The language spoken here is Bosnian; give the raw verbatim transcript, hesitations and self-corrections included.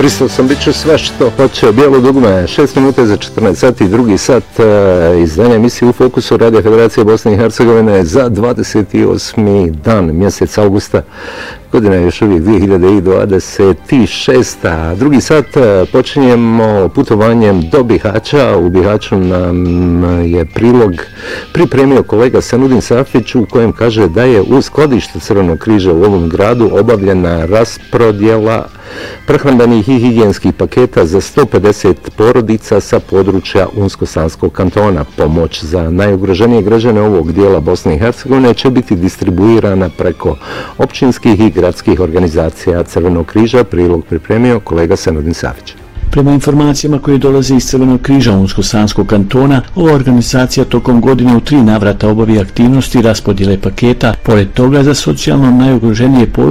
Pristao sam, bit ću sve što hoće. Bijelo dugme, šest minuta za četrnaest sati, drugi sat uh, izdanja emisije U fokusu Radio Federacije Bosne i Hercegovine za dvadeset osmi dan mjesec augusta. Godina je još uvijek dvije hiljade dvadeset šesta. Drugi sat počinjemo putovanjem do Bihaća. U Bihaću nam je prilog pripremio kolega Senudin Safić u kojem kaže da je u skladištu Crvenog križa u ovom gradu obavljena raspodjela prehrambenih i higijenskih paketa za sto pedeset porodica sa područja Unsko-Sanskog kantona. Pomoć za najugroženije građane ovog dijela Bosne i Hercegovine će biti distribuirana preko općinskih i gradskih organizacija Crvenog križa. Prilog pripremio kolega Senudin Safić. Prema informacijama koje dolaze iz Crvenog križa Unsko-Sanskog kantona, ova organizacija tokom godine u tri navrata obavi aktivnosti raspodjele paketa. Pored toga, za socijalno najugroženije